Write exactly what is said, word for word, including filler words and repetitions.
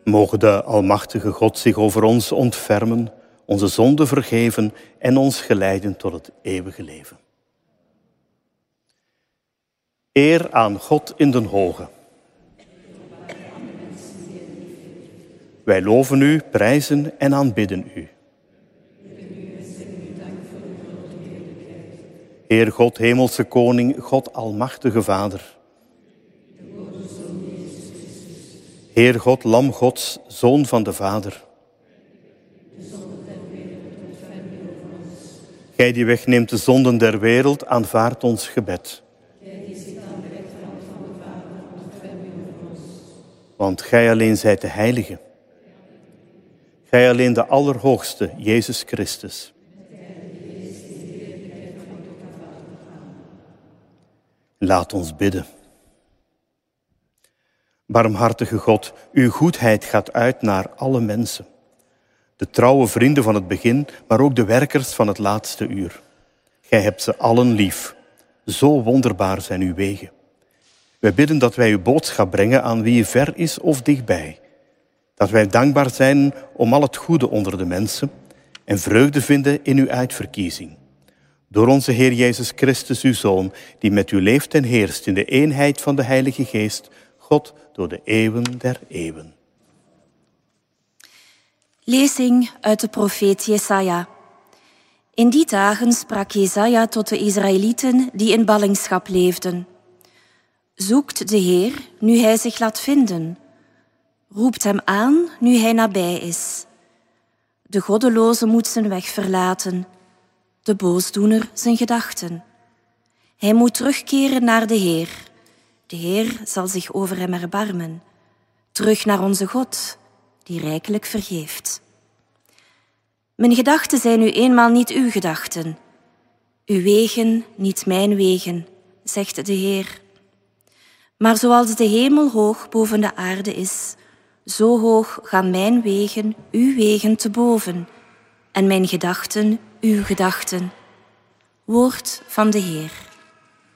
Mogen de Almachtige God zich over ons ontfermen, onze zonden vergeven en ons geleiden tot het eeuwige leven. Eer aan God in den hoge. Wij loven u, prijzen en aanbidden u. Heer God, hemelse koning, God almachtige Vader. Heer God, lam Gods, Zoon van de Vader. Gij die wegneemt de zonden der wereld, aanvaardt ons gebed. Want gij alleen zijt de Heilige. Gij alleen de Allerhoogste, Jezus Christus. Laat ons bidden. Barmhartige God, uw goedheid gaat uit naar alle mensen. De trouwe vrienden van het begin, maar ook de werkers van het laatste uur. Gij hebt ze allen lief. Zo wonderbaar zijn uw wegen. Wij bidden dat wij uw boodschap brengen aan wie ver is of dichtbij. Dat wij dankbaar zijn om al het goede onder de mensen en vreugde vinden in uw uitverkiezing. Door onze Heer Jezus Christus, uw Zoon, die met u leeft en heerst in de eenheid van de Heilige Geest, God door de eeuwen der eeuwen. Lezing uit de profeet Jesaja. In die dagen sprak Jesaja tot de Israëlieten die in ballingschap leefden. Zoekt de Heer, nu hij zich laat vinden. Roept hem aan, nu hij nabij is. De goddeloze moet zijn weg verlaten, de boosdoener zijn gedachten. Hij moet terugkeren naar de Heer. De Heer zal zich over hem erbarmen. Terug naar onze God, die rijkelijk vergeeft. Mijn gedachten zijn nu eenmaal niet uw gedachten. Uw wegen niet mijn wegen, zegt de Heer. Maar zoals de hemel hoog boven de aarde is, zo hoog gaan mijn wegen uw wegen te boven en mijn gedachten uw gedachten. Woord van de Heer.